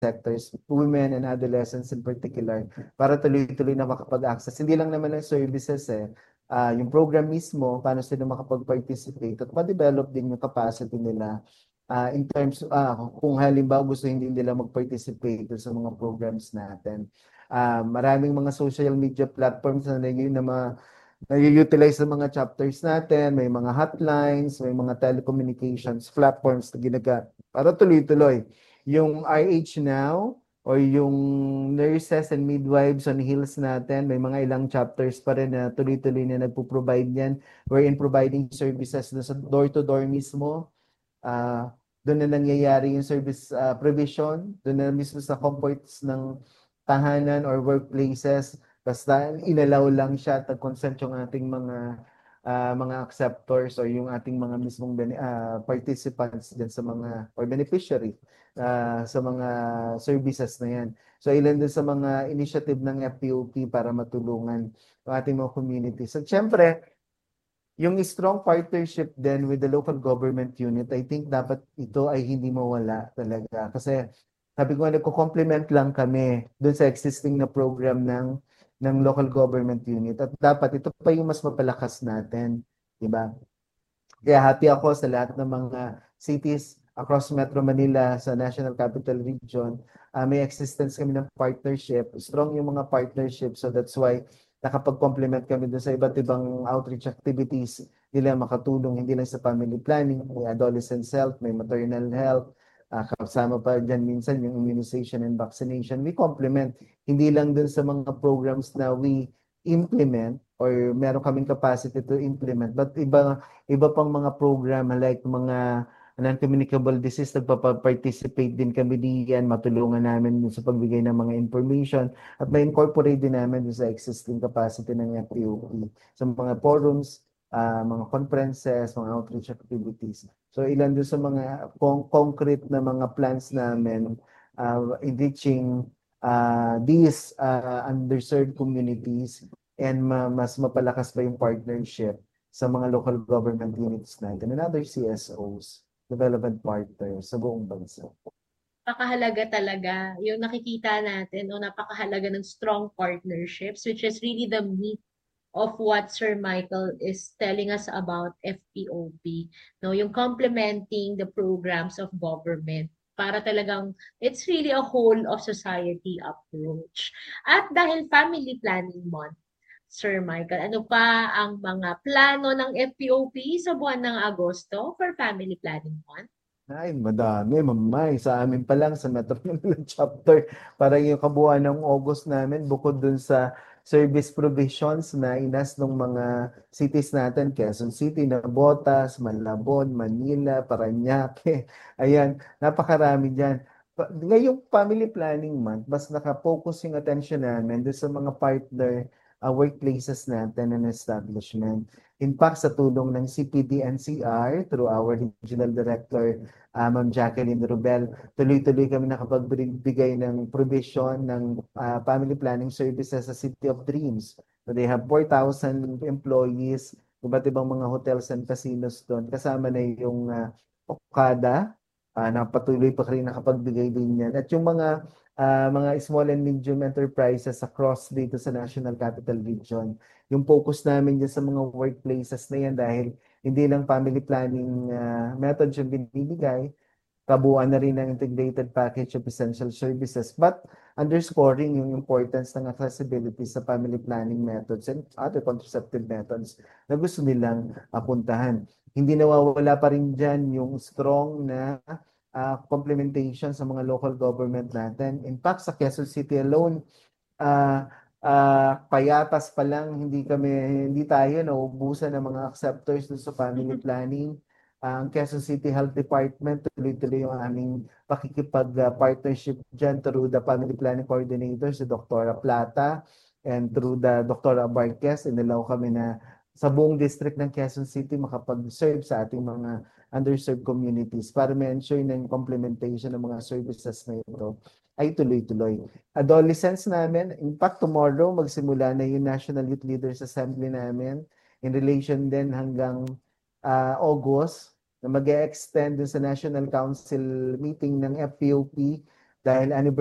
sectors, women and adolescents in particular, para tuloy-tuloy na makapag-access. Hindi lang naman ng services yung program mismo, paano sila makapag-participate at ma-develop din yung capacity nila in terms, kung halimbawa gusto hindi nila mag-participate sa mga programs natin. Maraming mga social media platforms na yun na na-utilize sa mga chapters natin, may mga hotlines, may mga telecommunications platforms na para tuloy-tuloy. Yung RH Now or yung nurses and midwives on Hills natin, may mga ilang chapters pa rin na tuloy-tuloy na nagpo-provide yan. We're in providing services na sa door-to-door mismo. Doon na nangyayari yung service provision, doon na mismo sa comforts ng tahanan or workplaces. Basta inalaw lang siya at consent yung ating mga acceptors or yung ating mga mismong participants dyan sa mga or beneficiary sa mga services na yan. So ilan din sa mga initiative ng FPOP para matulungan ang ating mga communities. At syempre, yung strong partnership din with the local government unit, I think dapat ito ay hindi mawala talaga. Kasi sabi ko, nagko-complement lang kami dun sa existing na program ng local government unit. At dapat ito pa yung mas mapalakas natin. Diba? Kaya happy ako sa lahat ng mga cities across Metro Manila sa National Capital Region. May existence kami ng partnership. Strong yung mga partnership. So that's why nakapag-complement kami doon sa iba't ibang outreach activities nila makatulong hindi lang sa family planning, may adolescent health, may maternal health, kasama pa dyan minsan yung immunization and vaccination. We complement, hindi lang dun sa mga programs na we implement or meron kaming capacity to implement, but iba pang mga program like mga non-communicable disease, nagpa-participate din kami diyan, matulungan namin sa pagbigay ng mga information at ma-incorporate din namin sa existing capacity ng FPOP sa mga forums, mga conferences, mga outreach activities. So ilan din sa mga concrete na mga plans namin in reaching these underserved communities and mas mapalakas pa yung partnership sa mga local government units natin and other CSOs, development partners sa buong bansa. Napakahalaga talaga yung nakikita natin o napakahalaga ng strong partnerships, which is really the meat of what Sir Michael is telling us about FPOP. No, yung complementing the programs of government para talagang it's really a whole of society approach. At dahil Family Planning Month, Sir Michael, ano pa ang mga plano ng FPOP sa buwan ng Agosto for Family Planning Month? Ay, madami, mamay. Sa amin pa lang, sa Metro Manila chapter, parang yung kabuuan ng August namin, bukod dun sa service provisions na inas ng mga cities natin, Quezon City, Navotas, Malabon, Manila, Parañaque. Ayan, napakarami dyan. Ngayong Family Planning Month, mas nakapokus yung attention namin dun sa mga partner workplaces natin and establishment. In fact, sa tulong ng CPD-NCR through our Regional Director, Ma'am Jacqueline Rubel, tuloy-tuloy kami nakapagbigay ng provision ng family planning services sa City of Dreams. So they have 4,000 employees, iba't ibang mga hotels and casinos doon. Kasama na yung Okada, napatuloy pa rin nakapagbigay din yan. At yung mga small and medium enterprises across dito sa National Capital Region. Yung focus namin dyan sa mga workplaces na yan dahil hindi lang family planning methods yung binibigay, kabuuan na rin ng integrated package of essential services, but underscoring yung importance ng accessibility sa family planning methods and other contraceptive methods na gusto nilang apuntahan. Hindi nawawala pa rin dyan yung strong na complementation sa mga local government natin. In fact, sa Quezon City alone, payatas pa lang, hindi tayo naubusan ng mga acceptors dun sa family planning. Ang Quezon City Health Department, tuloy-tuloy yung aming pakikipag-partnership dyan through the Family Planning Coordinator, si Dr. Plata, and through the Dr. Abarquez, inilaw kami na sa buong district ng Quezon City makapag-serve sa ating mga underserved communities para ma-ensure na yung complementation ng mga services na ito ay tuloy-tuloy. Adolescents namin, in fact, tomorrow magsimula na yung National Youth Leaders Assembly namin in relation din hanggang August na mag-extend dun sa National Council meeting ng FPOP dahil